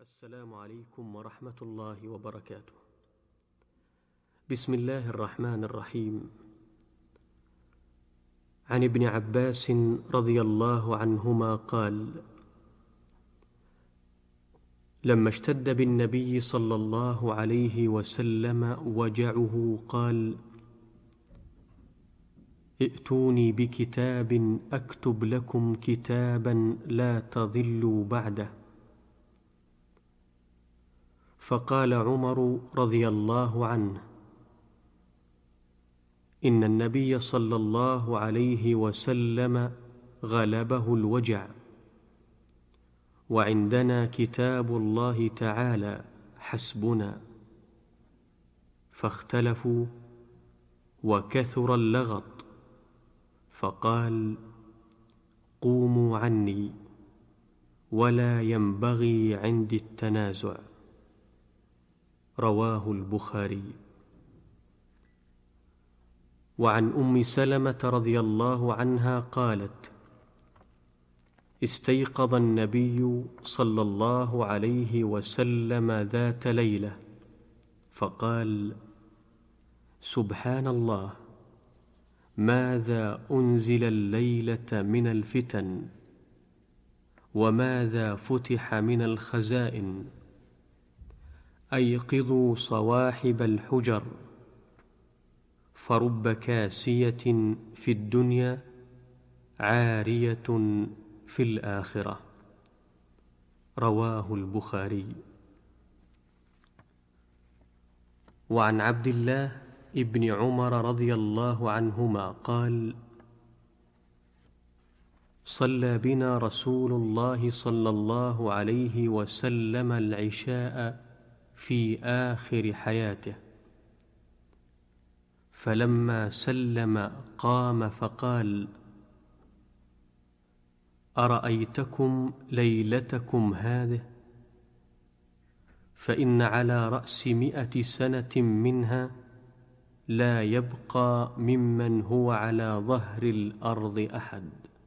السلام عليكم ورحمة الله وبركاته. بسم الله الرحمن الرحيم. عن ابن عباس رضي الله عنهما قال: لما اشتد بالنبي صلى الله عليه وسلم وجعه قال: ائتوني بكتاب أكتب لكم كتابا لا تضلوا بعده. فقال عمر رضي الله عنه: إن النبي صلى الله عليه وسلم غلبه الوجع، وعندنا كتاب الله تعالى حسبنا. فاختلفوا وكثر اللغط، فقال: قوموا عني، ولا ينبغي عندي التنازع. رواه البخاري. وعن أم سلمة رضي الله عنها قالت: استيقظ النبي صلى الله عليه وسلم ذات ليلة فقال: سبحان الله، ماذا أنزل الليلة من الفتن، وماذا فتح من الخزائن. أيقظوا صواحب الحجر، فرب كاسية في الدنيا عارية في الآخرة. رواه البخاري. وعن عبد الله ابن عمر رضي الله عنهما قال: صلى بنا رسول الله صلى الله عليه وسلم العشاء في آخر حياته، فلما سلم قام فقال: أرأيتكم ليلتكم هذه؟ فإن على رأس 100 سنة منها لا يبقى ممن هو على ظهر الأرض أحد.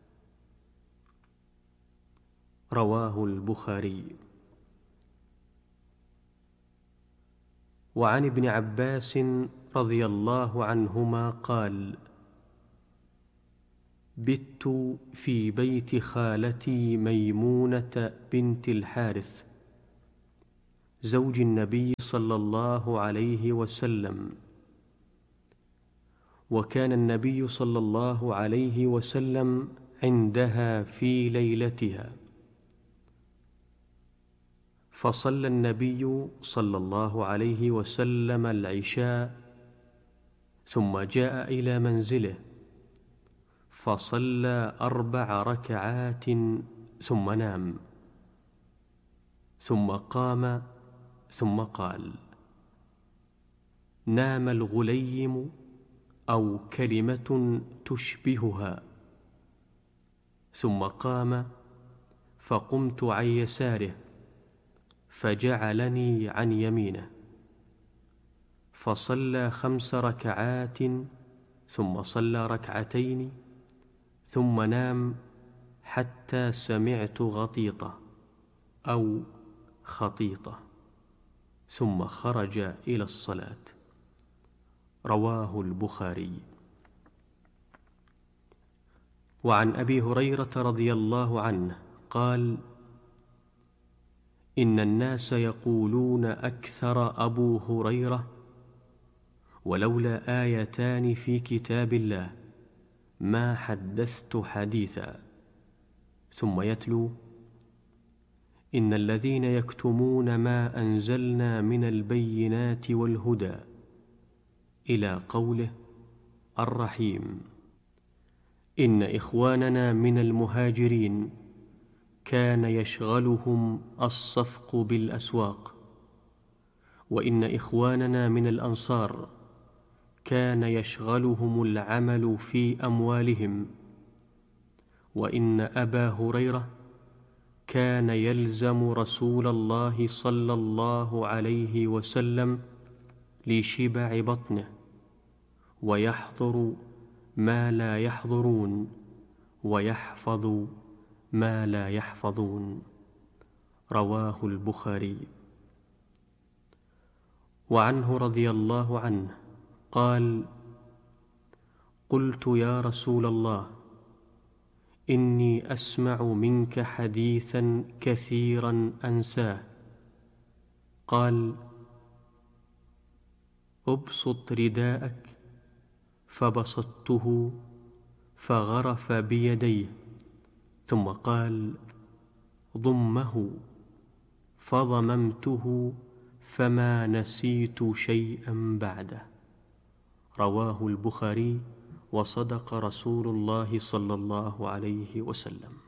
رواه البخاري. وعن ابن عباس رضي الله عنهما قال: بت في بيت خالتي ميمونة بنت الحارث زوج النبي صلى الله عليه وسلم، وكان النبي صلى الله عليه وسلم عندها في ليلتها، فصلى النبي صلى الله عليه وسلم العشاء، ثم جاء إلى منزله فصلى 4 ركعات ثم نام، ثم قام ثم قال: نام الغليم أو كلمة تشبهها. ثم قام فقمت عن يساره فجعلني عن يمينه، فصلى 5 ركعات ثم صلى 2 ركعتين ثم نام حتى سمعت غطيطة أو خطيطة، ثم خرج إلى الصلاة. رواه البخاري. وعن أبي هريرة رضي الله عنه قال: إن الناس يقولون أكثر أبو هريرة، ولولا آيتان في كتاب الله ما حدثت حديثا. ثم يتلو: إن الذين يكتمون ما أنزلنا من البينات والهدى إلى قوله الرحيم. إن إخواننا من المهاجرين كان يشغلهم الصفق بالأسواق، وإن إخواننا من الأنصار كان يشغلهم العمل في أموالهم، وإن أبا هريرة كان يلزم رسول الله صلى الله عليه وسلم لشبع بطنه، ويحضر ما لا يحضرون، ويحفظ ما لا يحفظون. رواه البخاري. وعنه رضي الله عنه قال: قلت يا رسول الله، إني أسمع منك حديثا كثيرا أنساه. قال: ابسط رداءك. فبسطته فغرف بيديه، ثم قال: ضمه. فضممته فما نسيت شيئا بعده. رواه البخاري. وصدق رسول الله صلى الله عليه وسلم.